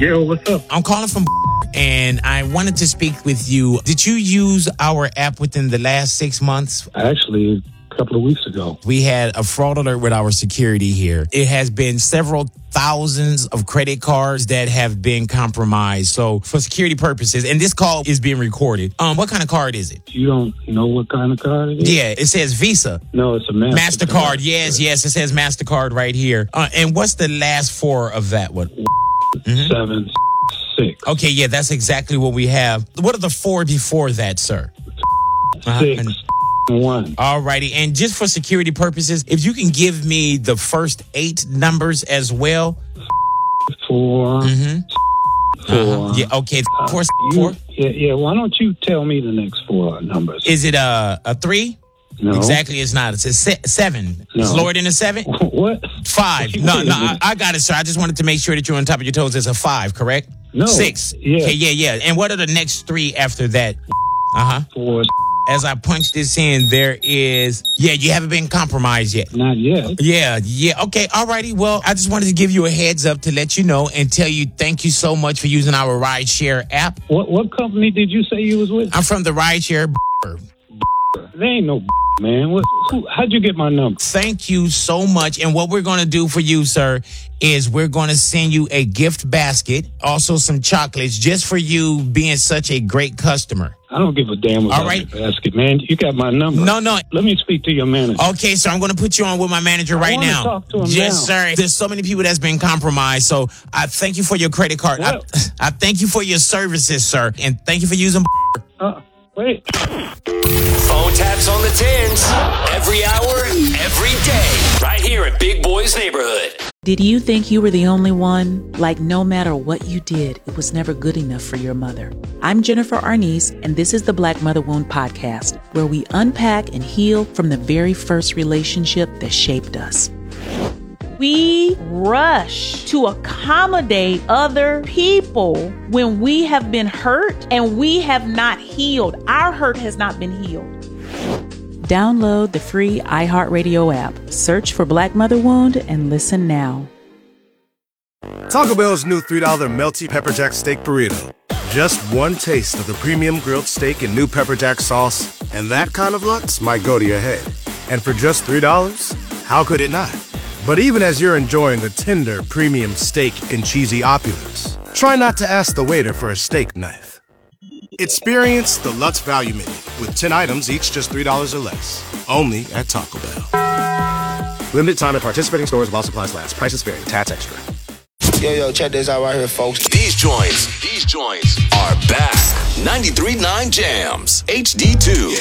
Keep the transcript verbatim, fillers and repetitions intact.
Yeah, what's up? I'm calling from and I wanted to speak with you. Did you use our app within the last six months? Actually, a couple of weeks ago. We had a fraud alert with our security here. It has been several thousands of credit cards that have been compromised. So for security purposes, and this call is being recorded. Um, what kind of card is it? You don't know what kind of card it is? Yeah, it says Visa. No, it's a MasterCard. MasterCard, yes, yes, it says MasterCard right here. Uh, and what's the last four of that one? Mm-hmm. Seven, six. Okay, yeah, that's exactly what we have. What are the four before that, sir? Uh-huh. Six. One. All righty. And just for security purposes, if you can give me the first eight numbers as well. Four. Mm-hmm. Four. Uh-huh. Yeah, okay. Uh, four, you, four. Yeah, yeah. Why don't you tell me the next four numbers? Is it a, a three? No. Exactly, it's not. It's a se- seven. No. It's lower than a seven? What? Five. No, no, I, I got it, sir. I just wanted to make sure that you're on top of your toes. It's a five, correct? No. Six. Yeah. Okay, yeah, yeah. And what are the next three after that? Uh-huh. Four. As I punch this in, there is, yeah, you haven't been compromised yet. Not yet. Yeah, yeah. Okay, all righty. Well, I just wanted to give you a heads up to let you know and tell you thank you so much for using our rideshare app. What what company did you say you was with? I'm from the rideshare. There ain't no man. What? Who, how'd you get my number? Thank you so much. And what we're going to do for you, sir, is we're going to send you a gift basket, also some chocolates, just for you being such a great customer. I don't give a damn about All right. the basket, man. You got my number. No, no. Let me speak to your manager. Okay, so I'm going to put you on with my manager right I wanna now. talk to him Yes, now. sir. There's so many people that's been compromised. So I thank you for your credit card. I, What? I thank you for your services, sir. And thank you for using. Uh, wait. Phone taps on the tens. Every hour, every day. Right here in Big Boy's neighborhood. Did you think you were the only one? Like, no matter what you did, it was never good enough for your mother. I'm Jennifer Arnice, and this is the Black Mother Wound Podcast, where we unpack and heal from the very first relationship that shaped us. We rush to accommodate other people when we have been hurt and we have not healed. Our hurt has not been healed. Download the free iHeartRadio app. Search for Black Mother Wound and listen now. Taco Bell's new three dollar Melty Pepper Jack Steak Burrito. Just one taste of the premium grilled steak and new pepper jack sauce, and that kind of lux might go to your head. And for just three dollars, how could it not? But even as you're enjoying the tender, premium steak and cheesy opulence, try not to ask the waiter for a steak knife. Experience the Lutz Value Menu with ten items, each just three dollars or less. Only at Taco Bell. Limited time at participating stores while supplies last. Prices vary. Tats extra. Yo, yo, check this out right here, folks. These joints, these joints are back. ninety-three point nine Jams, H D two.